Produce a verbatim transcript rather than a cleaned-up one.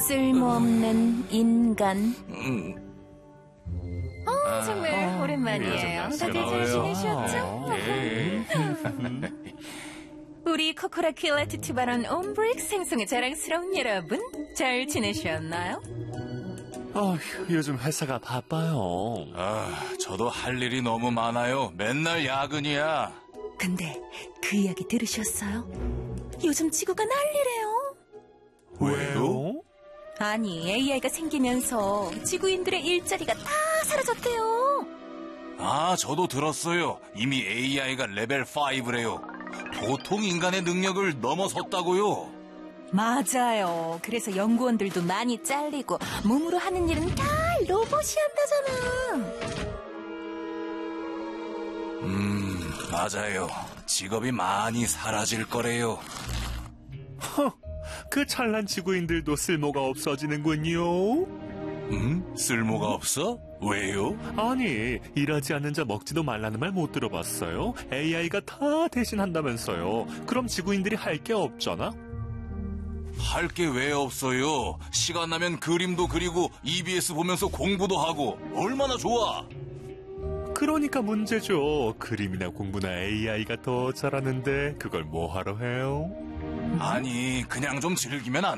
쓸모없는 인간. 음. 어, 정말 아, 오랜만이에요. 네, 다들 잘 지내셨죠? 네. 우리 코코라 퀼라티티 바론 옴브릭 생성의 자랑스러운 여러분, 잘 지내셨나요? 어휴, 요즘 회사가 바빠요. 아, 저도 할 일이 너무 많아요. 맨날 야근이야. 근데 그 이야기 들으셨어요? 요즘 지구가 난리래요. 왜요? 아니, 에이아이가 생기면서 지구인들의 일자리가 다 사라졌대요. 아, 저도 들었어요. 이미 에이아이가 레벨 오래요. 보통 인간의 능력을 넘어섰다고요. 맞아요. 그래서 연구원들도 많이 잘리고 몸으로 하는 일은 다 로봇이 한다잖아. 음, 맞아요. 직업이 많이 사라질 거래요. 허, 그 찬란 지구인들도 쓸모가 없어지는군요. 음? 쓸모가 없어? 왜요? 아니, 일하지 않는 자 먹지도 말라는 말 못 들어봤어요? 에이아이가 다 대신한다면서요. 그럼 지구인들이 할 게 없잖아? 할 게 왜 없어요? 시간 나면 그림도 그리고 이비에스 보면서 공부도 하고 얼마나 좋아? 그러니까 문제죠. 그림이나 공부나 에이아이가 더 잘하는데 그걸 뭐하러 해요? 아니, 그냥 좀 즐기면 안